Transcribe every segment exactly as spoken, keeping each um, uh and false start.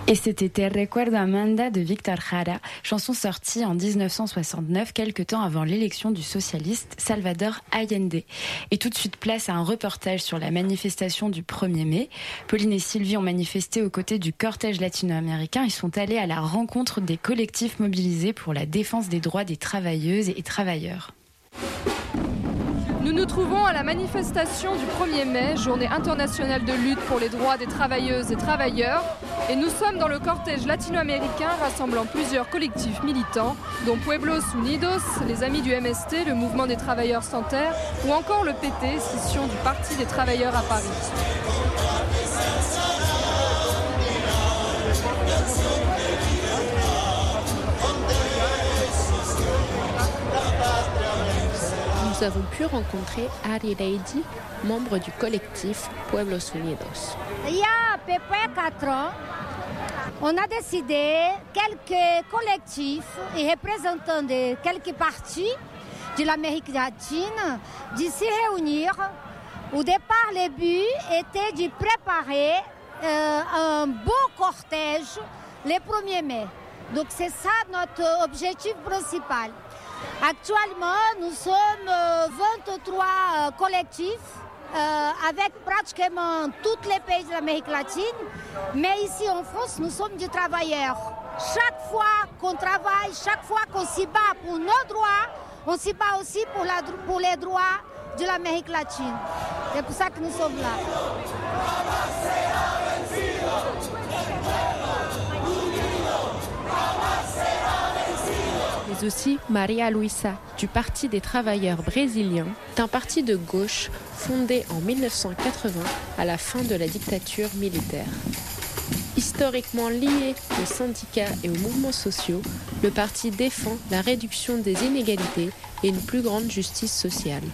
Et c'était Te recuerdo Amanda de Víctor Jara, chanson sortie en dix-neuf cent soixante-neuf, quelque temps avant l'élection du socialiste Salvador Allende. Et tout de suite place à un reportage sur la manifestation du premier mai. Pauline et Sylvie ont manifesté aux côtés du cortège latino-américain. Ils sont allés à la rencontre des collectifs mobilisés pour la défense des droits des travailleuses et travailleurs. Nous nous trouvons à la manifestation du premier mai, journée internationale de lutte pour les droits des travailleuses et travailleurs. Et nous sommes dans le cortège latino-américain rassemblant plusieurs collectifs militants, dont Pueblos Unidos, les Amis du M S T, le Mouvement des Travailleurs Sans Terre, ou encore le P T, scission du Parti des Travailleurs à Paris. Nous avons pu rencontrer Ari Reidi, membre du collectif Pueblos Unidos. Il y a à peu près quatre ans, on a décidé, quelques collectifs et représentants de quelques partis de l'Amérique latine, de se réunir. Au départ, le but était de préparer euh, un beau cortège le premier mai. Donc c'est ça notre objectif principal. Actuellement, nous sommes vingt-trois collectifs euh, avec pratiquement tous les pays de l'Amérique latine. Mais ici en France, nous sommes des travailleurs. Chaque fois qu'on travaille, chaque fois qu'on s'y bat pour nos droits, on s'y bat aussi pour, la, pour les droits de l'Amérique latine. C'est pour ça que nous sommes là. Mais aussi Maria Luisa, du Parti des travailleurs brésiliens, un parti de gauche fondé en mille neuf cent quatre-vingts à la fin de la dictature militaire. Historiquement lié aux syndicats et aux mouvements sociaux, le parti défend la réduction des inégalités et une plus grande justice sociale.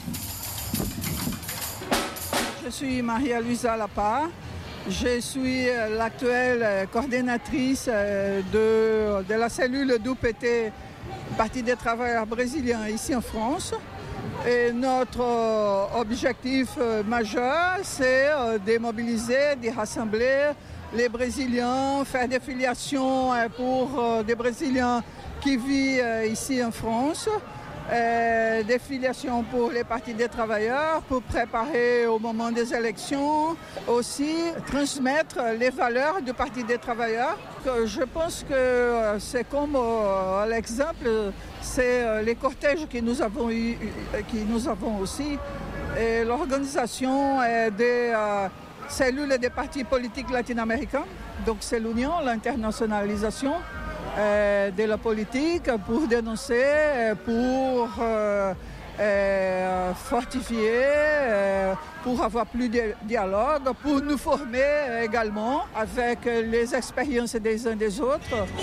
Je suis Maria Luisa Lapa. Je suis l'actuelle coordinatrice de, de la cellule d'U P T, Parti des travailleurs brésiliens ici en France. Et notre objectif majeur, c'est de mobiliser, de rassembler les Brésiliens, faire des filiations pour des Brésiliens qui vivent ici en France, des filiations pour les partis des travailleurs, pour préparer au moment des élections, aussi transmettre les valeurs du Parti des travailleurs. Je pense que c'est comme euh, l'exemple, c'est les cortèges que nous avons eu, que nous avons aussi, et l'organisation des euh, cellules des partis politiques latino-américains. Donc c'est l'union, l'internationalisation euh, de la politique pour dénoncer, pour euh, euh, fortifier, euh, pour avoir plus de dialogue, pour nous former également avec les expériences des uns des autres.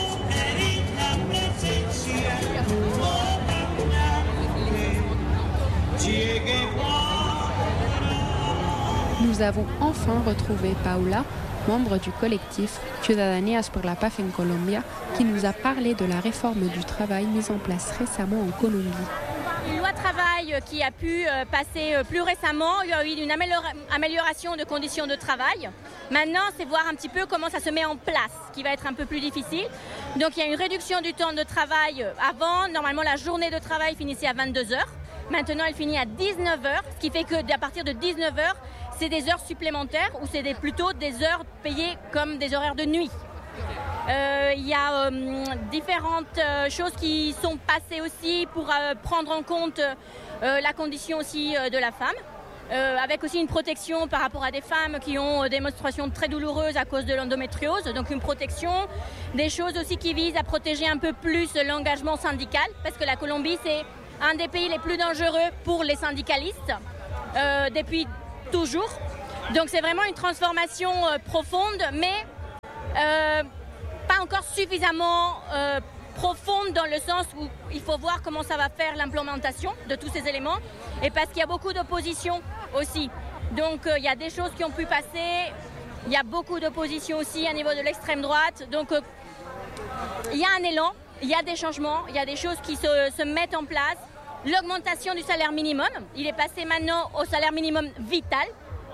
Nous avons enfin retrouvé Paula, membre du collectif Ciudadanías por la Paz en Colombia, qui nous a parlé de la réforme du travail mise en place récemment en Colombie. Une loi travail qui a pu passer plus récemment, il y a eu une amélioration de conditions de travail. Maintenant, c'est voir un petit peu comment ça se met en place, qui va être un peu plus difficile. Donc il y a une réduction du temps de travail. Avant, normalement, la journée de travail finissait à vingt-deux heures. Maintenant, elle finit à dix-neuf heures, ce qui fait qu'à partir de dix-neuf heures, c'est des heures supplémentaires ou c'est des, plutôt des heures payées comme des horaires de nuit. Euh, il y a euh, différentes euh, choses qui sont passées aussi pour euh, prendre en compte euh, la condition aussi euh, de la femme, euh, avec aussi une protection par rapport à des femmes qui ont euh, des menstruations très douloureuses à cause de l'endométriose, donc une protection, des choses aussi qui visent à protéger un peu plus l'engagement syndical, parce que la Colombie c'est un des pays les plus dangereux pour les syndicalistes euh, depuis toujours. Donc c'est vraiment une transformation euh, profonde, mais euh, pas encore suffisamment euh, profonde dans le sens où il faut voir comment ça va faire l'implémentation de tous ces éléments, et parce qu'il y a beaucoup d'opposition aussi. Donc euh, il y a des choses qui ont pu passer, il y a beaucoup d'opposition aussi à niveau de l'extrême droite, donc euh, il y a un élan, il y a des changements, il y a des choses qui se, se mettent en place. L'augmentation du salaire minimum, il est passé maintenant au salaire minimum vital,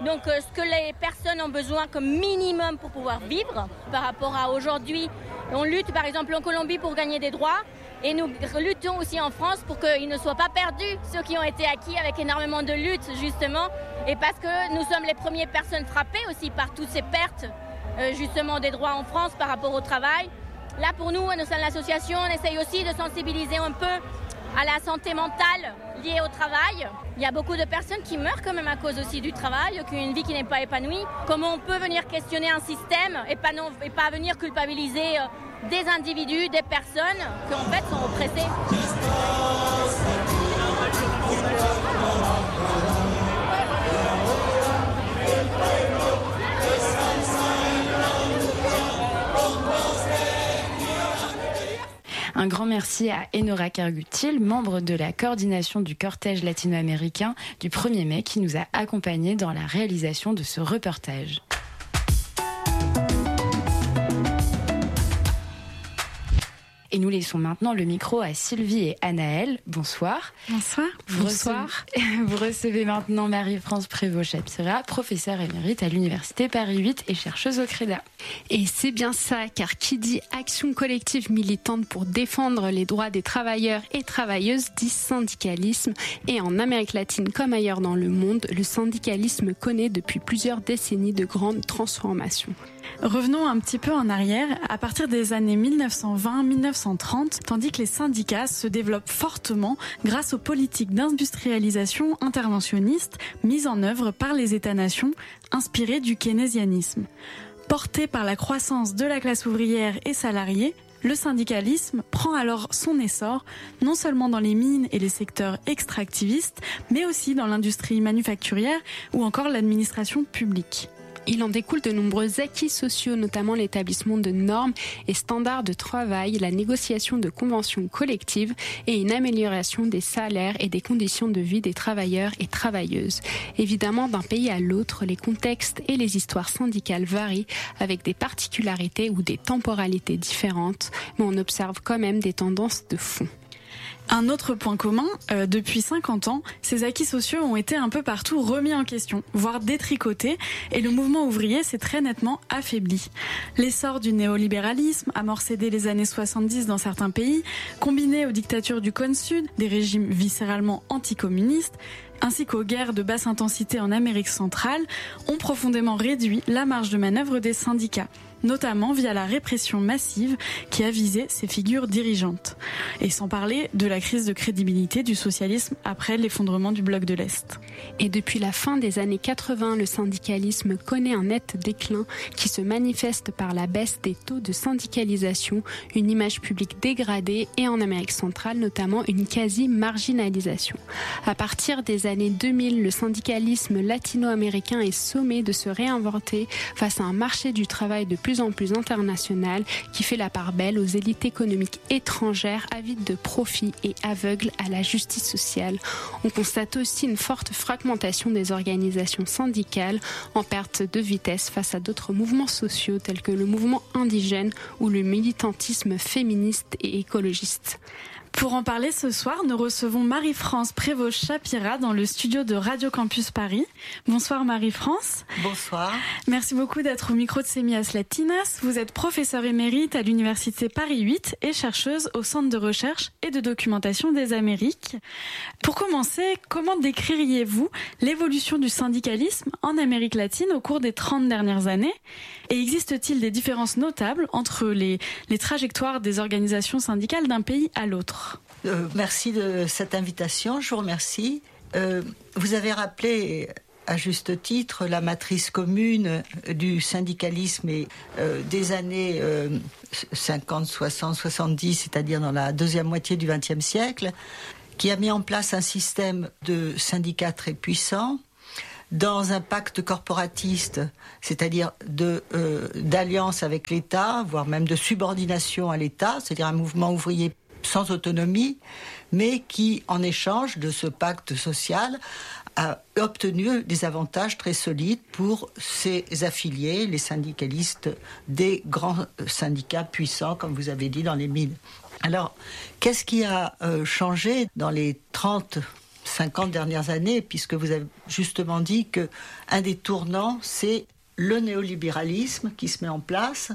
Donc euh, ce que les personnes ont besoin comme minimum pour pouvoir vivre par rapport à aujourd'hui. On lutte par exemple en Colombie pour gagner des droits et nous luttons aussi en France pour qu'ils ne soient pas perdus, ceux qui ont été acquis avec énormément de luttes justement. Et parce que nous sommes les premières personnes frappées aussi par toutes ces pertes euh, justement des droits en France par rapport au travail. Là pour nous, au sein de l'association, on essaye aussi de sensibiliser un peu à la santé mentale liée au travail. Il y a beaucoup de personnes qui meurent quand même à cause aussi du travail, qui ont une vie qui n'est pas épanouie. Comment on peut venir questionner un système et pas, non, et pas venir culpabiliser des individus, des personnes qui en fait sont oppressées. Un grand merci à Enora Kergutil, membre de la coordination du cortège latino-américain du premier mai, qui nous a accompagnés dans la réalisation de ce reportage. Et nous laissons maintenant le micro à Sylvie et Anaëlle. Bonsoir. Bonsoir. Vous Bonsoir. Recevez, vous recevez maintenant Marie-France Prévost-Chapira, professeure émérite à l'Université Paris huit et chercheuse au CREDA. Et c'est bien ça, car qui dit action collective militante pour défendre les droits des travailleurs et travailleuses dit syndicalisme. Et en Amérique latine comme ailleurs dans le monde, le syndicalisme connaît depuis plusieurs décennies de grandes transformations. Revenons un petit peu en arrière, à partir des années mille neuf cent vingt mille neuf cent trente, tandis que les syndicats se développent fortement grâce aux politiques d'industrialisation interventionniste mises en œuvre par les États-nations, inspirées du keynésianisme. Porté par la croissance de la classe ouvrière et salariée, le syndicalisme prend alors son essor, non seulement dans les mines et les secteurs extractivistes, mais aussi dans l'industrie manufacturière ou encore l'administration publique. Il en découle de nombreux acquis sociaux, notamment l'établissement de normes et standards de travail, la négociation de conventions collectives et une amélioration des salaires et des conditions de vie des travailleurs et travailleuses. Évidemment, d'un pays à l'autre, les contextes et les histoires syndicales varient avec des particularités ou des temporalités différentes, mais on observe quand même des tendances de fond. Un autre point commun, euh, depuis cinquante ans, ces acquis sociaux ont été un peu partout remis en question, voire détricotés, et le mouvement ouvrier s'est très nettement affaibli. L'essor du néolibéralisme, amorcé dès les années soixante-dix dans certains pays, combiné aux dictatures du cône sud, des régimes viscéralement anticommunistes, ainsi qu'aux guerres de basse intensité en Amérique centrale, ont profondément réduit la marge de manœuvre des syndicats, notamment via la répression massive qui a visé ces figures dirigeantes. Et sans parler de la crise de crédibilité du socialisme après l'effondrement du bloc de l'Est. Et depuis la fin des années quatre-vingts, le syndicalisme connaît un net déclin qui se manifeste par la baisse des taux de syndicalisation, une image publique dégradée et en Amérique centrale notamment une quasi-marginalisation. À partir des années deux mille, le syndicalisme latino-américain est sommé de se réinventer face à un marché du travail de plus en plus international qui fait la part belle aux élites économiques étrangères avides de profit et aveugles à la justice sociale. On constate aussi une forte fragmentation des organisations syndicales en perte de vitesse face à d'autres mouvements sociaux tels que le mouvement indigène ou le militantisme féministe et écologiste. Pour en parler ce soir, nous recevons Marie-France Prévost-Chapira dans le studio de Radio Campus Paris. Bonsoir Marie-France. Bonsoir. Merci beaucoup d'être au micro de Semillas Latinas. Vous êtes professeure émérite à l'Université Paris huit et chercheuse au Centre de recherche et de documentation des Amériques. Pour commencer, comment décririez-vous l'évolution du syndicalisme en Amérique latine au cours des trente dernières années ? Et existe-t-il des différences notables entre les, les trajectoires des organisations syndicales d'un pays à l'autre ? Euh, merci de cette invitation, je vous remercie. Euh, vous avez rappelé à juste titre la matrice commune du syndicalisme et, euh, des années euh, cinquante, soixante, soixante-dix, c'est-à-dire dans la deuxième moitié du vingtième siècle, qui a mis en place un système de syndicats très puissant, dans un pacte corporatiste, c'est-à-dire de, euh, d'alliance avec l'État, voire même de subordination à l'État, c'est-à-dire un mouvement ouvrier sans autonomie, mais qui, en échange de ce pacte social, a obtenu des avantages très solides pour ses affiliés, les syndicalistes des grands syndicats puissants, comme vous avez dit, dans les mines. Alors, qu'est-ce qui a euh, changé dans les trente cinquante dernières années, puisque vous avez justement dit qu'un des tournants, c'est le néolibéralisme qui se met en place.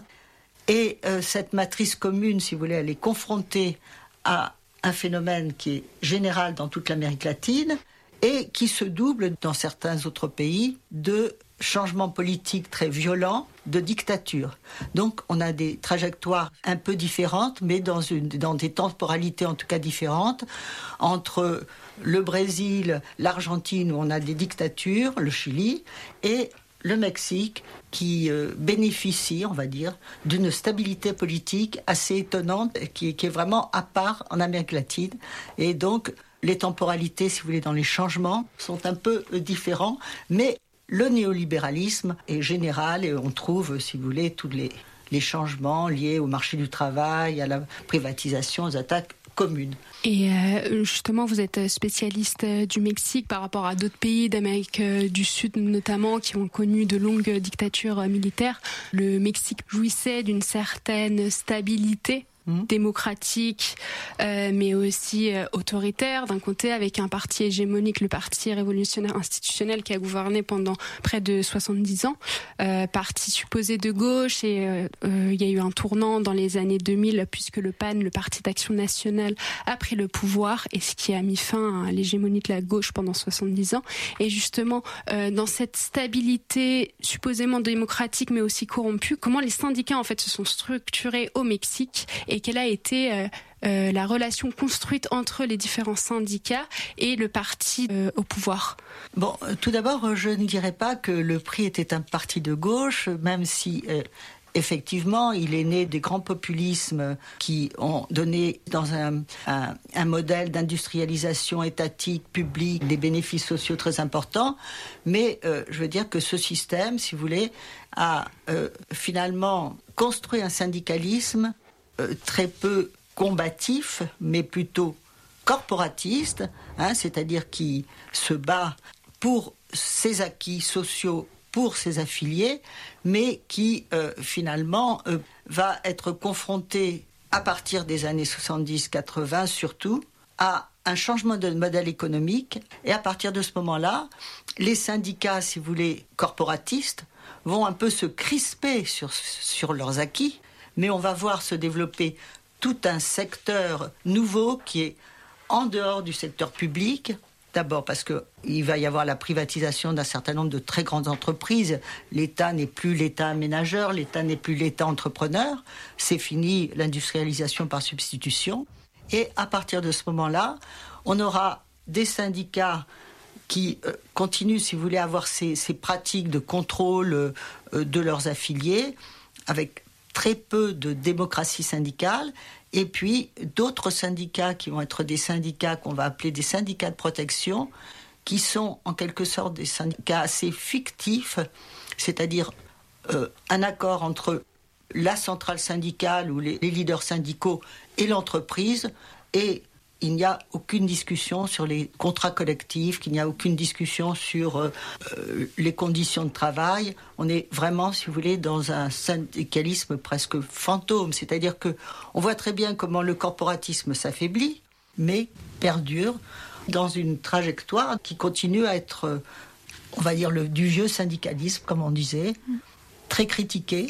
Et euh, cette matrice commune, si vous voulez, elle est confrontée à un phénomène qui est général dans toute l'Amérique latine et qui se double dans certains autres pays de changements politiques très violents, de dictature. Donc on a des trajectoires un peu différentes, mais dans, une, dans des temporalités en tout cas différentes, entre le Brésil, l'Argentine où on a des dictatures, le Chili, et le Mexique qui euh, bénéficie, on va dire, d'une stabilité politique assez étonnante, qui, qui est vraiment à part en Amérique latine. Et donc les temporalités, si vous voulez, dans les changements sont un peu euh, différents, mais le néolibéralisme est général et on trouve, si vous voulez, tous les, les changements liés au marché du travail, à la privatisation, aux attaques communes. Et euh, justement, vous êtes spécialiste du Mexique par rapport à d'autres pays d'Amérique du Sud notamment qui ont connu de longues dictatures militaires. Le Mexique jouissait d'une certaine stabilité démocratique, euh, mais aussi euh, autoritaire d'un côté, avec un parti hégémonique, le Parti révolutionnaire institutionnel qui a gouverné pendant près de soixante-dix ans, euh, parti supposé de gauche, et euh, euh, il y a eu un tournant dans les années deux mille puisque le P A N, le Parti d'action nationale, a pris le pouvoir, et ce qui a mis fin à l'hégémonie de la gauche pendant soixante-dix ans. Et justement, euh, dans cette stabilité supposément démocratique mais aussi corrompue, comment les syndicats en fait se sont structurés au Mexique, et quelle a été euh, euh, la relation construite entre les différents syndicats et le parti euh, au pouvoir? Bon, euh, tout d'abord, je ne dirais pas que le P R I était un parti de gauche, même si euh, effectivement il est né des grands populismes qui ont donné dans un, un, un modèle d'industrialisation étatique, publique, des bénéfices sociaux très importants. Mais euh, je veux dire que ce système, si vous voulez, a euh, finalement construit un syndicalisme Euh, très peu combatif, mais plutôt corporatiste, hein, c'est-à-dire qui se bat pour ses acquis sociaux, pour ses affiliés, mais qui euh, finalement euh, va être confronté à partir des années soixante-dix quatre-vingts surtout à un changement de modèle économique, et à partir de ce moment-là, les syndicats, si vous voulez, corporatistes, vont un peu se crisper sur, sur leurs acquis. Mais on va voir se développer tout un secteur nouveau qui est en dehors du secteur public. D'abord parce qu'il va y avoir la privatisation d'un certain nombre de très grandes entreprises. L'État n'est plus l'État aménageur, l'État n'est plus l'État entrepreneur. C'est fini l'industrialisation par substitution. Et à partir de ce moment-là, on aura des syndicats qui euh, continuent, si vous voulez, à avoir ces, ces pratiques de contrôle euh, de leurs affiliés, avec très peu de démocratie syndicale, et puis d'autres syndicats qui vont être des syndicats qu'on va appeler des syndicats de protection, qui sont en quelque sorte des syndicats assez fictifs, c'est-à-dire euh, un accord entre la centrale syndicale ou les, les leaders syndicaux et l'entreprise, et il n'y a aucune discussion sur les contrats collectifs, qu'il n'y a aucune discussion sur euh, euh, les conditions de travail. On est vraiment, si vous voulez, dans un syndicalisme presque fantôme. C'est-à-dire que on voit très bien comment le corporatisme s'affaiblit, mais perdure dans une trajectoire qui continue à être, euh, on va dire, le, du vieux syndicalisme, comme on disait, très critiqué.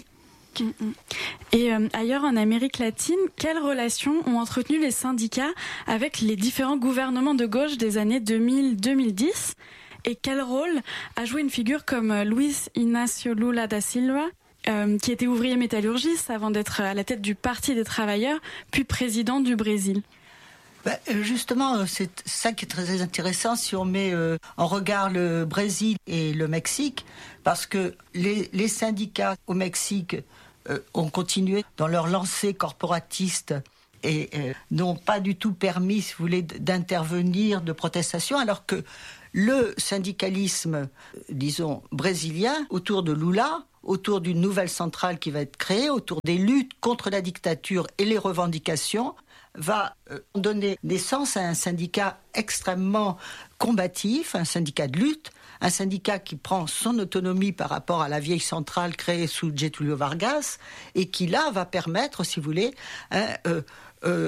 Et euh, ailleurs en Amérique latine, quelles relations ont entretenu les syndicats avec les différents gouvernements de gauche des années deux mille à deux mille dix? Et quel rôle a joué une figure comme Luis Inácio Lula da Silva, euh, qui était ouvrier métallurgiste avant d'être à la tête du Parti des travailleurs, puis président du Brésil? Ben, justement, c'est ça qui est très intéressant si on met euh, en regard le Brésil et le Mexique, parce que les, les syndicats au Mexique euh, ont continué dans leur lancée corporatiste et euh, n'ont pas du tout permis, si vous voulez, d'intervenir, de protestation, alors que le syndicalisme, disons, brésilien, autour de Lula, autour d'une nouvelle centrale qui va être créée, autour des luttes contre la dictature et les revendications, va donner naissance à un syndicat extrêmement combatif, un syndicat de lutte, un syndicat qui prend son autonomie par rapport à la vieille centrale créée sous Getúlio Vargas, et qui là va permettre, si vous voulez, hein, euh, euh,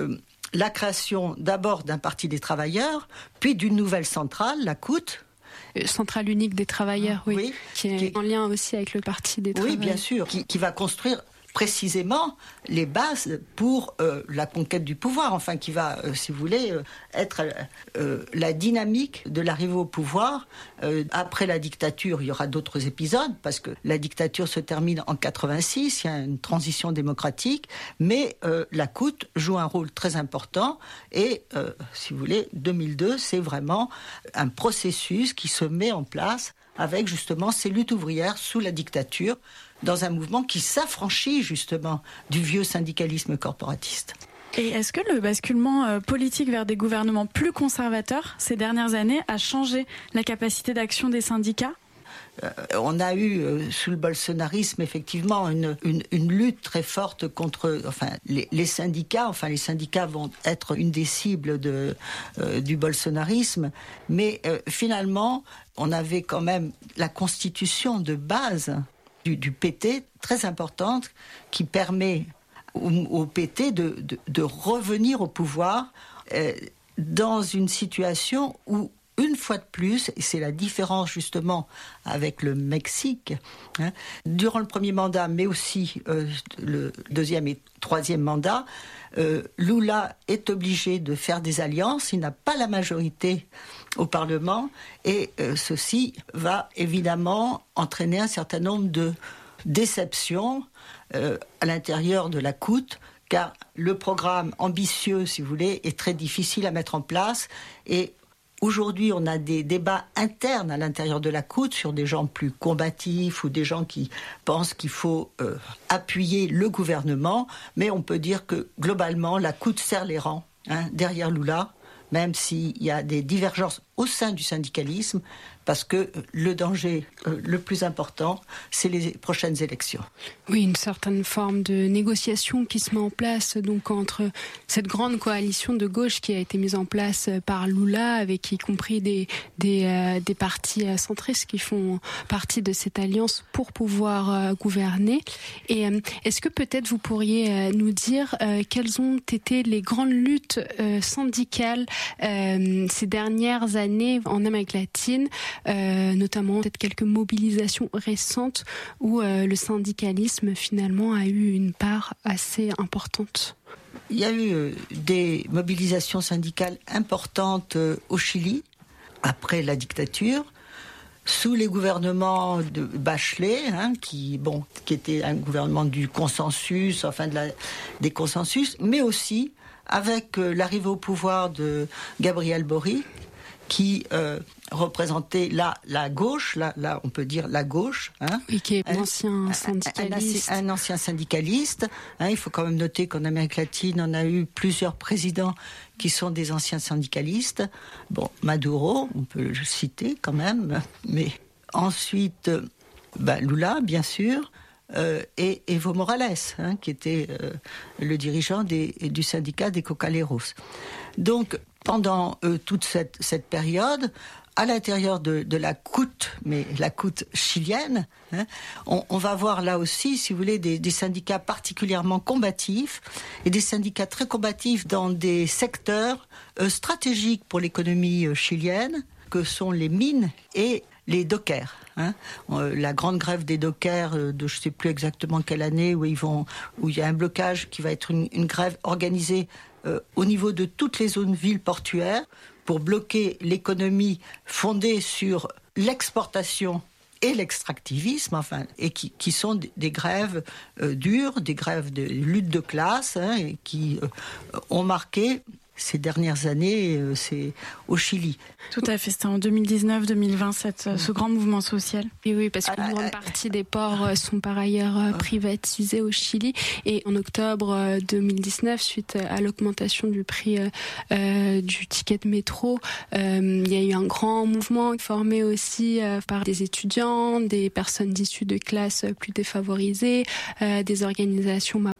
la création d'abord d'un parti des travailleurs, puis d'une nouvelle centrale, la C U T. Centrale unique des travailleurs, oui, oui qui est qui... en lien aussi avec le parti des oui, travailleurs. Oui, bien sûr, qui, qui va construire précisément les bases pour euh, la conquête du pouvoir, enfin qui va, euh, si vous voulez, euh, être euh, la dynamique de l'arrivée au pouvoir. Euh, après la dictature, il y aura d'autres épisodes, parce que la dictature se termine en quatre-vingt-six, il y a une transition démocratique, mais euh, la C U T joue un rôle très important, et euh, si vous voulez, deux mille deux, c'est vraiment un processus qui se met en place avec justement ces luttes ouvrières sous la dictature, dans un mouvement qui s'affranchit justement du vieux syndicalisme corporatiste. Et est-ce que le basculement euh, politique vers des gouvernements plus conservateurs ces dernières années a changé la capacité d'action des syndicats ? Euh, on a eu euh, sous le bolsonarisme effectivement une, une, une lutte très forte contre enfin, les, les syndicats. Enfin, les syndicats vont être une des cibles de, euh, du bolsonarisme. Mais euh, finalement, on avait quand même la constitution de base du, du P T très importante qui permet au, au P T de, de, de revenir au pouvoir euh, dans une situation où, une fois de plus, et c'est la différence justement avec le Mexique, hein, durant le premier mandat, mais aussi euh, le deuxième et troisième mandat, euh, Lula est obligé de faire des alliances, il n'a pas la majorité au Parlement, et euh, ceci va évidemment entraîner un certain nombre de déceptions euh, à l'intérieur de la C U T, car le programme ambitieux, si vous voulez, est très difficile à mettre en place, et aujourd'hui, on a des débats internes à l'intérieur de la C U T sur des gens plus combatifs ou des gens qui pensent qu'il faut euh, appuyer le gouvernement. Mais on peut dire que, globalement, la C U T serre les rangs hein, derrière Lula, même s'il y a des divergences au sein du syndicalisme, parce que le danger euh, le plus important, c'est les prochaines élections. Oui, une certaine forme de négociation qui se met en place donc entre cette grande coalition de gauche qui a été mise en place par Lula, avec y compris des, des, euh, des partis centristes qui font partie de cette alliance pour pouvoir euh, gouverner. Et euh, est-ce que peut-être vous pourriez euh, nous dire euh, quelles ont été les grandes luttes euh, syndicales euh, ces dernières années en Amérique latine, Euh, notamment peut-être quelques mobilisations récentes où euh, le syndicalisme finalement a eu une part assez importante? Il y a eu euh, des mobilisations syndicales importantes euh, au Chili, après la dictature, sous les gouvernements de Bachelet, hein, qui, bon, qui était un gouvernement du consensus, enfin de la, des consensus, mais aussi avec euh, l'arrivée au pouvoir de Gabriel Boric, qui euh, représentait là la gauche, là, là on peut dire la gauche, hein, et qui est un ancien syndicaliste. Un, un, un ancien syndicaliste. Hein, il faut quand même noter qu'en Amérique latine, on a eu plusieurs présidents qui sont des anciens syndicalistes. Bon, Maduro, on peut le citer quand même, mais ensuite, bah, Lula, bien sûr. Euh, et Evo Morales, hein, qui était euh, le dirigeant des, du syndicat des Cocaleros. Donc, pendant euh, toute cette, cette période, à l'intérieur de, de la C U T, mais la C U T chilienne, hein, on, on va voir là aussi, si vous voulez, des, des syndicats particulièrement combatifs, et des syndicats très combatifs dans des secteurs euh, stratégiques pour l'économie euh, chilienne, que sont les mines et les dockers. Hein. Euh, la grande grève des dockers euh, de je ne sais plus exactement quelle année, où, ils vont, où il y a un blocage qui va être une, une grève organisée euh, au niveau de toutes les zones villes portuaires pour bloquer l'économie fondée sur l'exportation et l'extractivisme, enfin, et qui, qui sont des, des grèves euh, dures, des grèves de lutte de classe, hein, et qui euh, ont marqué ces dernières années, euh, c'est au Chili. Tout à fait, c'était en deux mille dix-neuf deux mille vingt, cette, ce grand mouvement social. Oui, oui, parce qu'une grande partie des ports sont par ailleurs privatisés au Chili. Et en octobre deux mille dix-neuf, suite à l'augmentation du prix euh, du ticket de métro, euh, il y a eu un grand mouvement formé aussi euh, par des étudiants, des personnes issues de classes plus défavorisées, euh, des organisations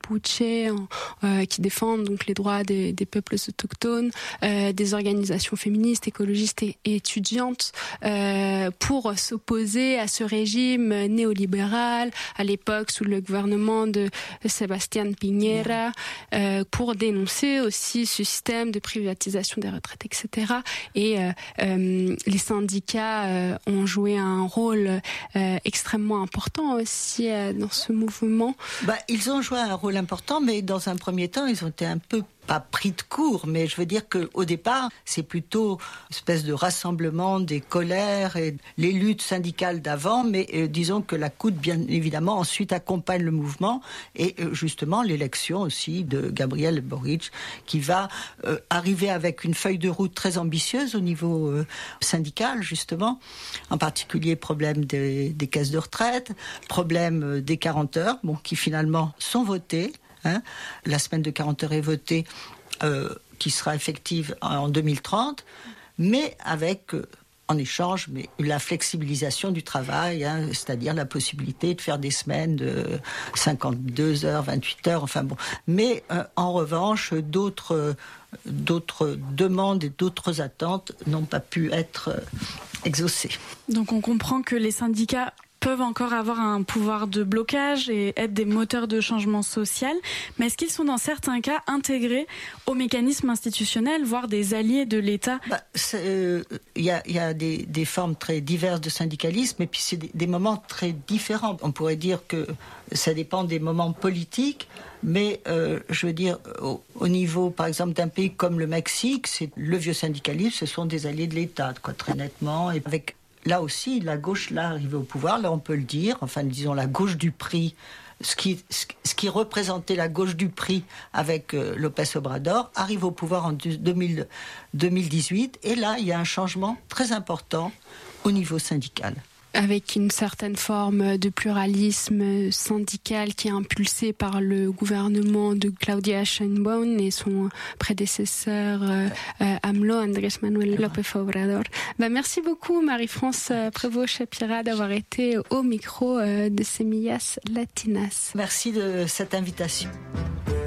Mapuche en, euh, qui défendent donc les droits des, des peuples autochtones, euh, des organisations féministes, écologistes et, et étudiantes euh, pour s'opposer à ce régime néolibéral à l'époque sous le gouvernement de Sebastián Piñera, euh, pour dénoncer aussi ce système de privatisation des retraites, et cetera. Et euh, euh, les syndicats euh, ont joué un rôle euh, extrêmement important aussi euh, dans ce mouvement. Bah, ils ont joué un rôle important, mais dans un premier temps, ils ont été un peu pas pris de court, mais je veux dire qu'au départ, c'est plutôt une espèce de rassemblement des colères et les luttes syndicales d'avant, mais euh, disons que la C O U T, bien évidemment, ensuite accompagne le mouvement et euh, justement l'élection aussi de Gabriel Boric, qui va euh, arriver avec une feuille de route très ambitieuse au niveau euh, syndical, justement, en particulier problème des, des caisses de retraite, problème euh, des quarante heures, bon, qui finalement sont votées. Hein, la semaine de quarante heures est votée, euh, qui sera effective en deux mille trente, mais avec, euh, en échange, mais la flexibilisation du travail, hein, c'est-à-dire la possibilité de faire des semaines de cinquante-deux heures, vingt-huit heures, enfin bon. Mais euh, en revanche, d'autres, euh, d'autres demandes et d'autres attentes n'ont pas pu être euh, exaucées. Donc on comprend que les syndicats peuvent encore avoir un pouvoir de blocage et être des moteurs de changement social, mais est-ce qu'ils sont dans certains cas intégrés aux mécanismes institutionnels, voire des alliés de l'État ? Bah, il euh, y a, y a des, des formes très diverses de syndicalisme, et puis c'est des, des moments très différents. On pourrait dire que ça dépend des moments politiques, mais euh, je veux dire, au, au niveau, par exemple, d'un pays comme le Mexique, c'est le vieux syndicalisme, ce sont des alliés de l'État, quoi, très nettement, et avec là aussi, la gauche, là, arrivée au pouvoir, là, on peut le dire, enfin, disons, la gauche du P R I, ce qui, ce qui représentait la gauche du P R I avec euh, López Obrador, arrive au pouvoir en deux mille dix-huit, et là, il y a un changement très important au niveau syndical. Avec une certaine forme de pluralisme syndical qui est impulsé par le gouvernement de Claudia Sheinbaum et son prédécesseur euh, euh, AMLO, Andrés Manuel López Obrador. Bah, merci beaucoup Marie-France Prévost-Chapira d'avoir été au micro euh, de Semillas Latinas. Merci de cette invitation.